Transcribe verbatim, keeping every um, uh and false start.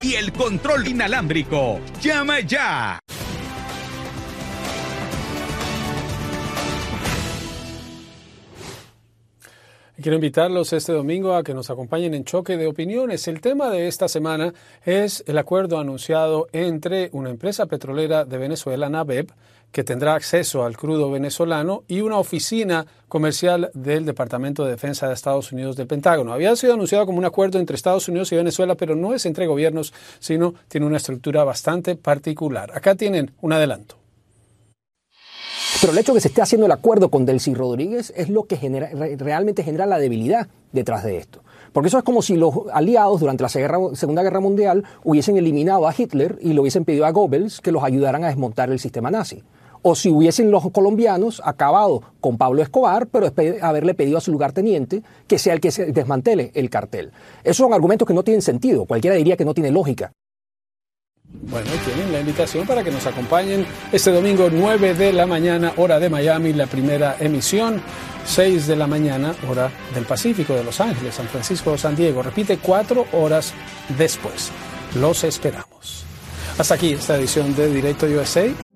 y el control inalámbrico. ¡Llama ya! Quiero invitarlos este domingo a que nos acompañen en Choque de Opiniones. El tema de esta semana es el acuerdo anunciado entre una empresa petrolera de Venezuela, NABEP, que tendrá acceso al crudo venezolano, y una oficina comercial del Departamento de Defensa de Estados Unidos del Pentágono. Había sido anunciado como un acuerdo entre Estados Unidos y Venezuela, pero no es entre gobiernos, sino tiene una estructura bastante particular. Acá tienen un adelanto. Pero el hecho de que se esté haciendo el acuerdo con Delcy Rodríguez es lo que genera, realmente genera la debilidad detrás de esto. Porque eso es como si los aliados durante la Segunda Guerra Mundial hubiesen eliminado a Hitler y le hubiesen pedido a Goebbels que los ayudaran a desmontar el sistema nazi. O si hubiesen los colombianos acabado con Pablo Escobar, pero haberle pedido a su lugarteniente que sea el que desmantele el cartel. Esos son argumentos que no tienen sentido. Cualquiera diría que no tiene lógica. Bueno, tienen la invitación para que nos acompañen este domingo nueve de la mañana, hora de Miami, la primera emisión, seis de la mañana, hora del Pacífico, de Los Ángeles, San Francisco, San Diego. Repite cuatro horas después. Los esperamos. Hasta aquí esta edición de Directo U S A.